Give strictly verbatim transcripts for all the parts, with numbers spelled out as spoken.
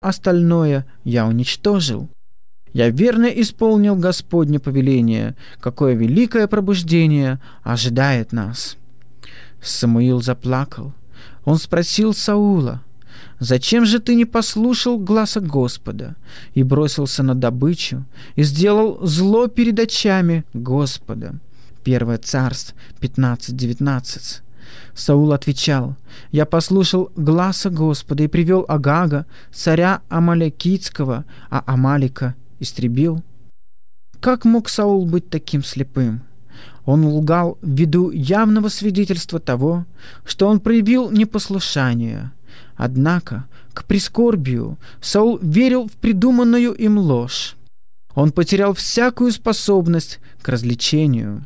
остальное я уничтожил. Я верно исполнил Господне повеление, какое великое пробуждение ожидает нас». Самуил заплакал. Он спросил Саула: «Зачем же ты не послушал гласа Господа и бросился на добычу и сделал зло перед очами Господа?» Первое Царств пятнадцать девятнадцать. Саул отвечал: «Я послушал гласа Господа и привел Агага, царя Амалекитского, а Амалика истребил». Как мог Саул быть таким слепым? Он лгал ввиду явного свидетельства того, что он проявил непослушание. Однако, к прискорбию, Саул верил в придуманную им ложь. Он потерял всякую способность к развлечению.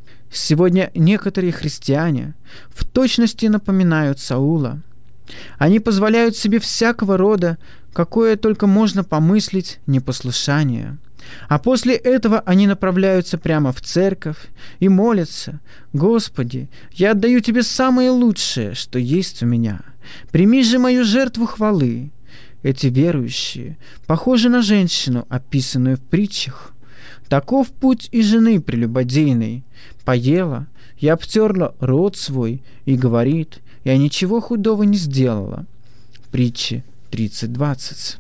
Сегодня некоторые христиане в точности напоминают Саула. Они позволяют себе всякого рода, какое только можно помыслить, непослушание. А после этого они направляются прямо в церковь и молятся: «Господи, я отдаю Тебе самое лучшее, что есть у меня. Прими же мою жертву хвалы». Эти верующие похожи на женщину, описанную в притчах. Таков путь и жены прелюбодейной. Поела и обтерла рот свой, и говорит: «Я ничего худого не сделала». Притчи тридцать двадцать.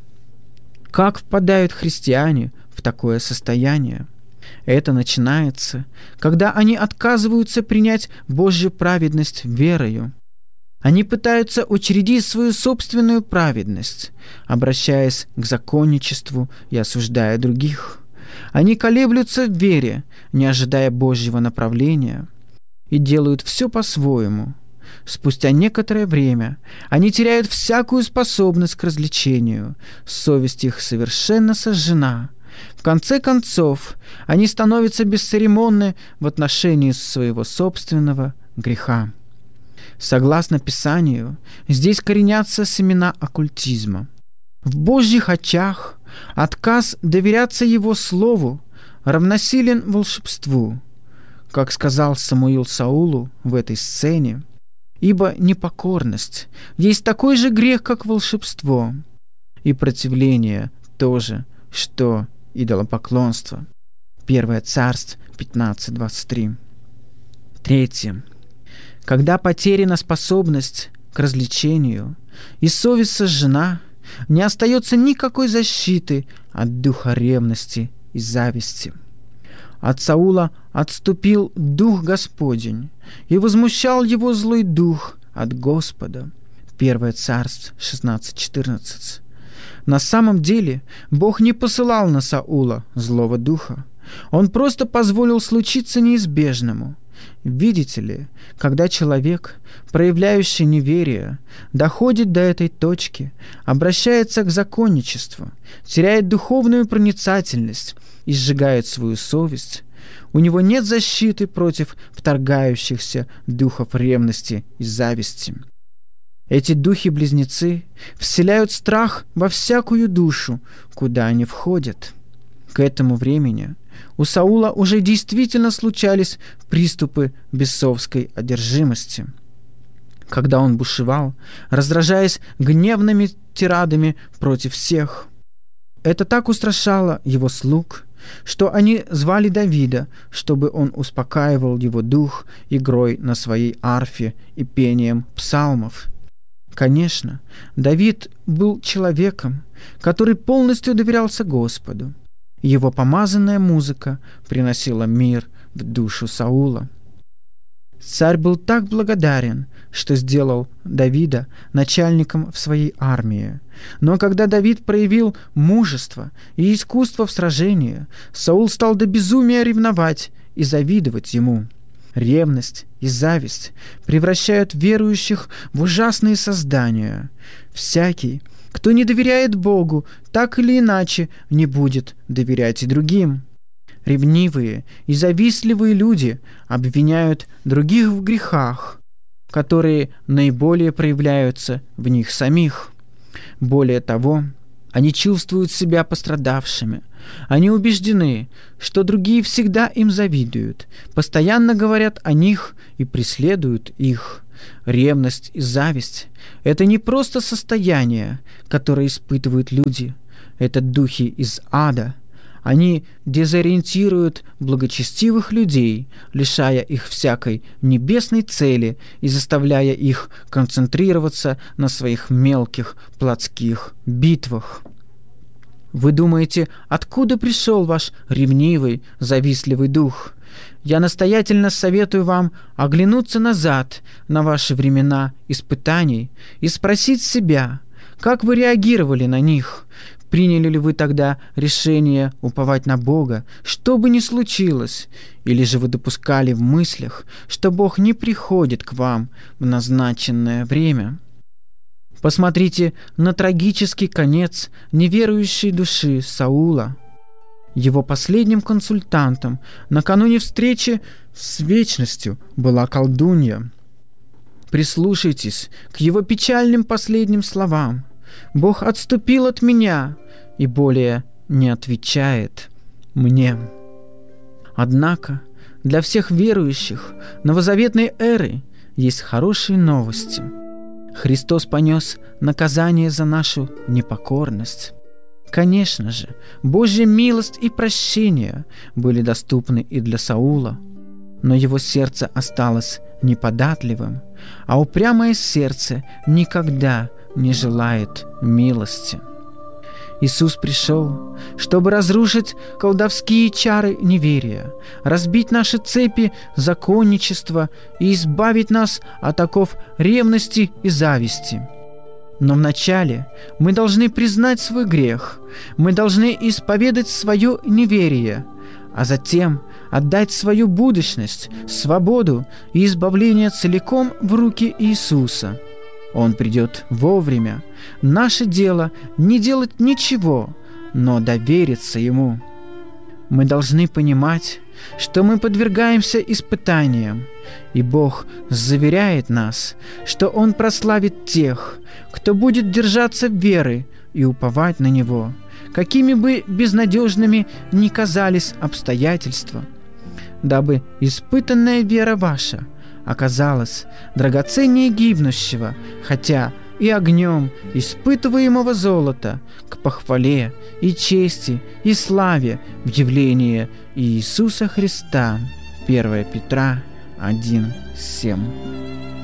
Как впадают христиане в такое состояние? Это начинается, когда они отказываются принять Божью праведность верою. Они пытаются учредить свою собственную праведность, обращаясь к законничеству и осуждая других. Они колеблются в вере, не ожидая Божьего направления, и делают все по-своему. Спустя некоторое время они теряют всякую способность к развлечению, совесть их совершенно сожжена. В конце концов, они становятся бесцеремонны в отношении своего собственного греха. Согласно Писанию, здесь коренятся семена оккультизма. В Божьих очах отказ доверяться Его Слову равносилен волшебству. Как сказал Самуил Саулу в этой сцене: «Ибо непокорность есть такой же грех, как волшебство, и противление тоже, что идолопоклонство». Первое Царств пятнадцать двадцать три. Третье. Когда потеряна способность к развлечению и совесть сожжена, не остается никакой защиты от духа ревности и зависти. От Саула отступил дух Господень, и возмущал его злой дух от Господа. Первое Царств шестнадцать четырнадцать. На самом деле Бог не посылал на Саула злого духа. Он просто позволил случиться неизбежному. Видите ли, когда человек, проявляющий неверие, доходит до этой точки, обращается к законничеству, теряет духовную проницательность и сжигает свою совесть, у него нет защиты против вторгающихся духов ревности и зависти. Эти духи-близнецы вселяют страх во всякую душу, куда они входят. К этому времени у Саула уже действительно случались приступы бесовской одержимости. Когда он бушевал, раздражаясь гневными тирадами против всех, это так устрашало его слуг, что они звали Давида, чтобы он успокаивал его дух игрой на своей арфе и пением псалмов. Конечно, Давид был человеком, который полностью доверялся Господу. Его помазанная музыка приносила мир в душу Саула. Царь был так благодарен, что сделал Давида начальником в своей армии. Но когда Давид проявил мужество и искусство в сражении, Саул стал до безумия ревновать и завидовать ему. Ревность и зависть превращают верующих в ужасные создания. Всякий, кто не доверяет Богу, так или иначе не будет доверять и другим. Ревнивые и завистливые люди обвиняют других в грехах, которые наиболее проявляются в них самих. Более того, они чувствуют себя пострадавшими. Они убеждены, что другие всегда им завидуют, постоянно говорят о них и преследуют их. Ревность и зависть – это не просто состояние, которое испытывают люди. Это духи из ада. Они дезориентируют благочестивых людей, лишая их всякой небесной цели и заставляя их концентрироваться на своих мелких плотских битвах. Вы думаете, откуда пришел ваш ревнивый, завистливый дух? Я настоятельно советую вам оглянуться назад на ваши времена испытаний и спросить себя, как вы реагировали на них. Приняли ли вы тогда решение уповать на Бога, что бы ни случилось, или же вы допускали в мыслях, что Бог не приходит к вам в назначенное время? Посмотрите на трагический конец неверующей души Саула. Его последним консультантом накануне встречи с вечностью была колдунья. Прислушайтесь к его печальным последним словам. «Бог отступил от меня и более не отвечает мне». Однако для всех верующих новозаветной эры есть хорошие новости. Христос понес наказание за нашу непокорность. Конечно же, Божья милость и прощение были доступны и для Саула, но его сердце осталось неподатливым, а упрямое сердце никогда не желает милости. Иисус пришел, чтобы разрушить колдовские чары неверия, разбить наши цепи законничества и избавить нас от оков ревности и зависти. Но вначале мы должны признать свой грех, мы должны исповедать свое неверие, а затем отдать свою будущность, свободу и избавление целиком в руки Иисуса. Он придет вовремя. Наше дело не делать ничего, но довериться Ему. Мы должны понимать, что мы подвергаемся испытаниям, и Бог заверяет нас, что Он прославит тех, кто будет держаться веры и уповать на Него, какими бы безнадежными ни казались обстоятельства, дабы испытанная вера ваша оказалась драгоценнее гибнущего, хотя и огнем испытываемого золота, к похвале и чести и славе в явлении Иисуса Христа. первое Петра один семь.